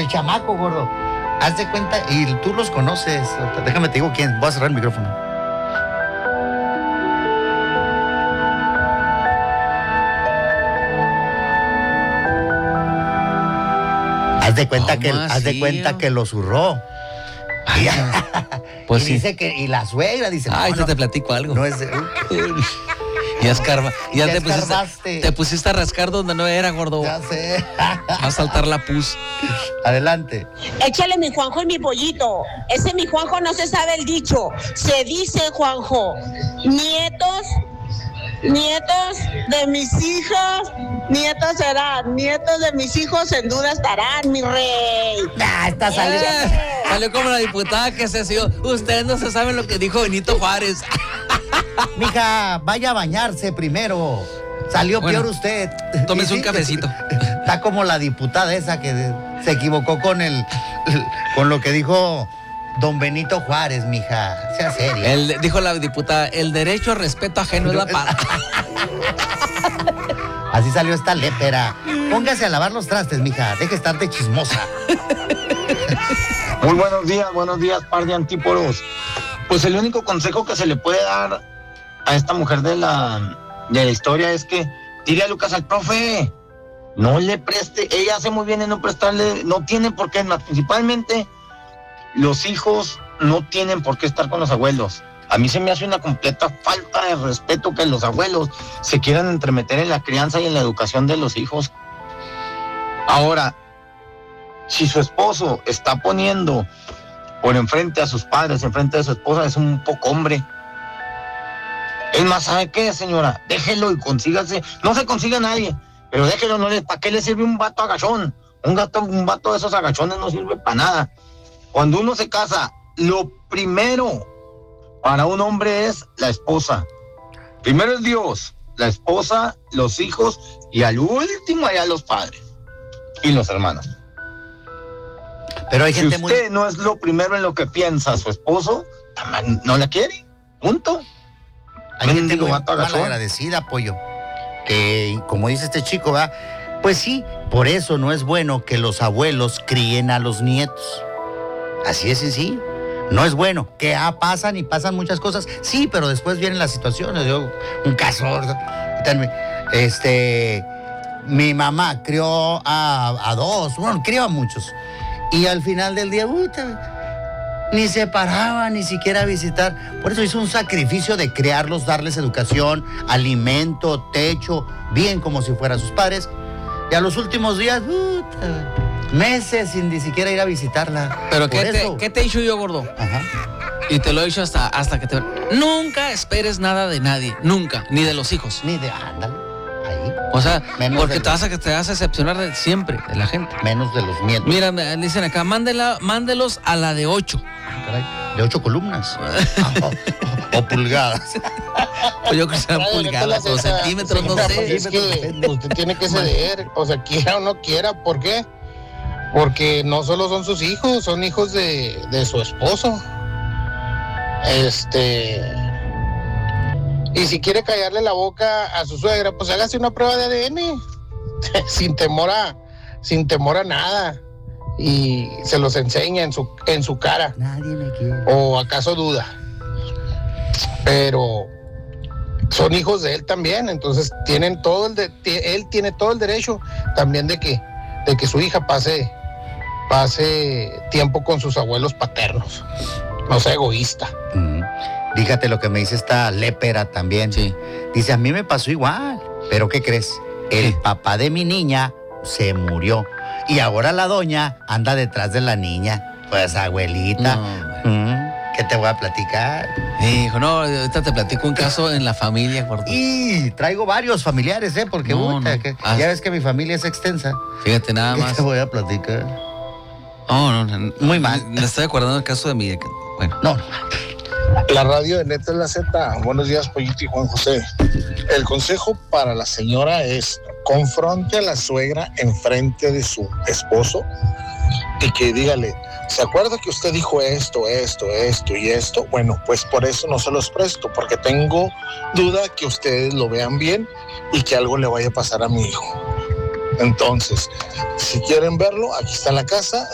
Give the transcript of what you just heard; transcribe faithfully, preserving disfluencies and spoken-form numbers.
el chamaco, gordo. Haz de cuenta, y tú los conoces. Déjame te digo quién. Voy a cerrar el micrófono. Haz de cuenta que, haz de cuenta que lo zurró. Ay, pues y sí. Dice que, y la suegra dice, ay, no, te, no, te platico algo. No es de... Ya escarba, ya, ya te, pusiste, te pusiste a rascar donde no era, gordo. Ya sé. Va a saltar la pus. Adelante. Échale mi Juanjo y mi pollito. Ese mi Juanjo no se sabe el dicho. Se dice, Juanjo, nietos, nietos de mis hijos, nietos serán, nietos de mis hijos en duda estarán, mi rey. Ah, está saliendo. Eh, salió como la diputada que se sido. Ustedes no se saben lo que dijo Benito Juárez. Mija, vaya a bañarse primero. Salió bueno, peor usted. Tómese sí, un cafecito. Está como la diputada esa que se equivocó con el, con lo que dijo don Benito Juárez, mija. Sea seria. El, dijo la diputada, el derecho a respeto ajeno es la paz. Así salió esta lépera. Póngase a lavar los trastes, mija. Deje estar de chismosa. Muy buenos días, buenos días, par de antípodos. Pues el único consejo que se le puede dar a esta mujer de la, de la historia es que dile a Lucas al profe, no le preste, ella hace muy bien en no prestarle, no tiene por qué, principalmente los hijos no tienen por qué estar con los abuelos. A mí se me hace una completa falta de respeto que los abuelos se quieran entremeter en la crianza y en la educación de los hijos. Ahora, si su esposo está poniendo por enfrente a sus padres, enfrente de su esposa, es un poco hombre. Es más, ¿sabe qué, señora? Déjelo y consígase. No se consiga a nadie, pero déjelo, no le, ¿para qué le sirve un vato agachón? Un gato, un vato de esos agachones no sirve para nada. Cuando uno se casa, lo primero para un hombre es la esposa. Primero es Dios, la esposa, los hijos y al último allá los padres y los hermanos. Pero hay si gente usted muy... no es lo primero en lo que piensa su esposo, no la quiere, punto. Hay no gente muy mal agradecida, pollo. Que, como dice este chico, ¿va? Pues sí, por eso no es bueno que los abuelos críen a los nietos. Así es sencillo. No es bueno. Que ah, pasan y pasan muchas cosas. Sí, pero después vienen las situaciones. Yo, un caso. Este, mi mamá crió a, a dos, bueno, crió a muchos. Y al final del día, puta, ni se paraba, ni siquiera a visitar. Por eso hizo un sacrificio de criarlos, darles educación, alimento, techo, bien como si fueran sus padres. Y a los últimos días, puta, meses sin ni siquiera ir a visitarla. Pero ¿qué te, ¿qué te he dicho yo, gordo? Ajá. Y te lo he dicho hasta, hasta que te... Nunca esperes nada de nadie, nunca, ni de los hijos. Ni de, ándale, ahí. O sea, menos porque te los... vas a, te vas a decepcionar de siempre, de la gente. Menos de los nietos. Mira, me dicen acá, mándela, mándelos a la de ocho. Caray, de ocho columnas. o, o, o pulgadas. Pues yo creo que serán pulgadas o centímetros, no sé. Pues es que usted tiene que ceder, o sea, quiera o no quiera. ¿Por qué? Porque no solo son sus hijos, son hijos de, de su esposo. Este... Y si quiere callarle la boca a su suegra, pues hágase una prueba de A D N. sin temor a, sin temor a nada. Y se los enseña en su, en su cara. Nadie me quiere. ¿O acaso duda? Pero son hijos de él también, entonces tienen todo el de, él tiene todo el derecho también de que, de que su hija pase, pase tiempo con sus abuelos paternos. No sea egoísta. Mm. Fíjate lo que me dice esta lépera también. Sí. Dice, a mí me pasó igual. ¿Pero qué crees? El ¿Qué? papá de mi niña se murió. Y ahora la doña anda detrás de la niña. Pues, abuelita. No, mm, ¿qué te voy a platicar? Hijo, no, ahorita te platico un caso en la familia, gordo. Y traigo varios familiares, ¿eh? Porque No, puta, no. que, Ah. ya ves que mi familia es extensa. Fíjate nada ¿Qué más. te voy a platicar? No, no, no. Muy mal. Me, me estoy acordando del caso de mi... Bueno. No, no. La radio de Neta es la Z. Buenos días, Pollito y Juan José. El consejo para la señora es confronte a la suegra enfrente de su esposo y que dígale, ¿se acuerda que usted dijo esto, esto, esto y esto? Bueno, pues por eso no se los presto, porque tengo duda que ustedes lo vean bien y que algo le vaya a pasar a mi hijo. Entonces, si quieren verlo, aquí está la casa.